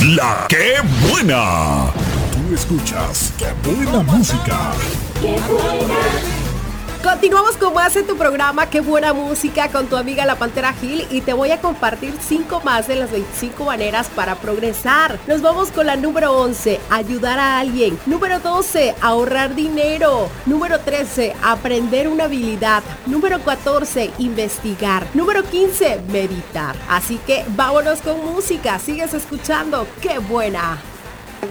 La que buena. Tú escuchas Qué buena música. ¡Qué buena! Continuamos con más en tu programa Qué buena música con tu amiga La Pantera Gil y te voy a compartir 5 más de las 25 maneras para progresar. Nos vamos con la número 11, ayudar a alguien. Número 12, ahorrar dinero. Número 13, aprender una habilidad. Número 14, investigar. Número 15, meditar. Así que vámonos con música, sigues escuchando Qué buena.